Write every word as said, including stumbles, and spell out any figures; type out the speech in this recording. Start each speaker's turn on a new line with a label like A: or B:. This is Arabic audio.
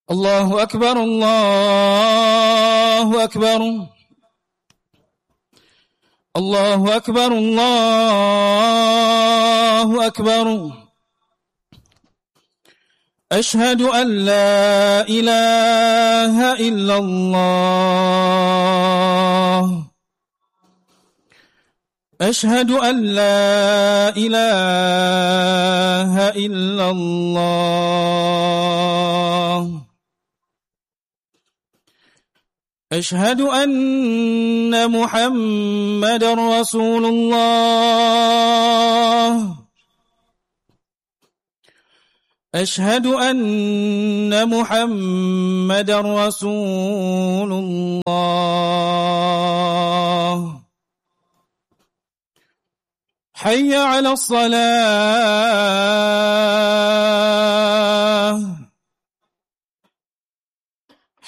A: الله أكبر الله أكبر الله أكبر الله أكبر أشهد أن لا إله إلا الله أشهد أن لا إله إلا الله أشهد أن محمدًا رسول الله أشهد أن محمدًا رسول الله حي على الصلاة